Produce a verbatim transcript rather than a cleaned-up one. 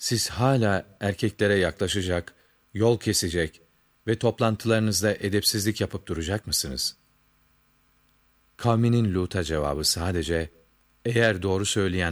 Siz hala erkeklere yaklaşacak, yol kesecek ve toplantılarınızda edepsizlik yapıp duracak mısınız? Kavminin Lut'a cevabı sadece, eğer doğru söyleyen